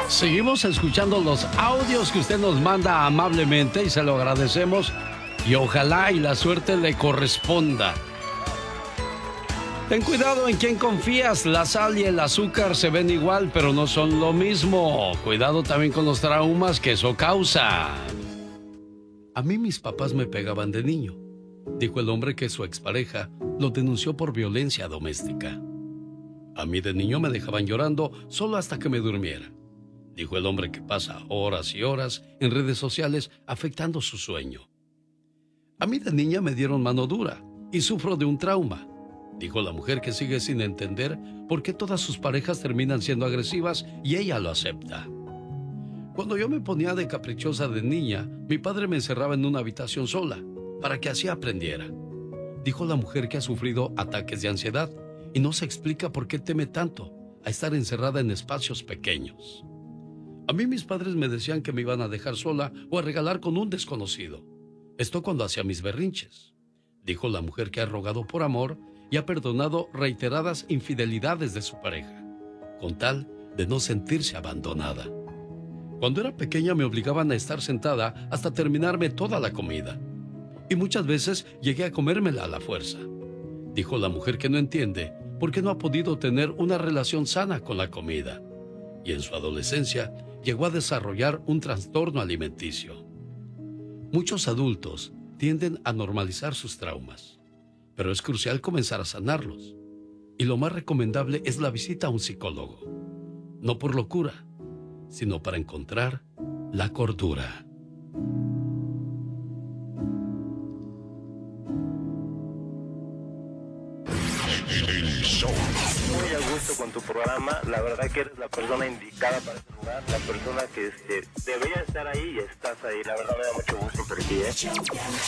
Seguimos escuchando los audios que usted nos manda amablemente y se lo agradecemos y ojalá y la suerte le corresponda. Ten cuidado en quién confías, la sal y el azúcar se ven igual pero no son lo mismo. Cuidado también con los traumas que eso causa. A mí mis papás me pegaban de niño, dijo el hombre que su expareja lo denunció por violencia doméstica. A mí de niño me dejaban llorando solo hasta que me durmiera, dijo el hombre que pasa horas y horas en redes sociales afectando su sueño. A mí de niña me dieron mano dura y sufro de un trauma, dijo la mujer que sigue sin entender por qué todas sus parejas terminan siendo agresivas y ella lo acepta. Cuando yo me ponía de caprichosa de niña, mi padre me encerraba en una habitación sola para que así aprendiera, dijo la mujer que ha sufrido ataques de ansiedad y no se explica por qué teme tanto a estar encerrada en espacios pequeños. A mí mis padres me decían que me iban a dejar sola o a regalar con un desconocido. Esto cuando hacía mis berrinches, dijo la mujer que ha rogado por amor y ha perdonado reiteradas infidelidades de su pareja, con tal de no sentirse abandonada. Cuando era pequeña me obligaban a estar sentada hasta terminarme toda la comida. Y muchas veces llegué a comérmela a la fuerza, dijo la mujer que no entiende por qué no ha podido tener una relación sana con la comida. Y en su adolescencia llegó a desarrollar un trastorno alimenticio. Muchos adultos tienden a normalizar sus traumas, pero es crucial comenzar a sanarlos. Y lo más recomendable es la visita a un psicólogo, no por locura, sino para encontrar la cordura. Muy a gusto con tu programa, la verdad que eres la persona indicada para este lugar, la persona que debería estar ahí y estás ahí, la verdad me da mucho gusto por ti,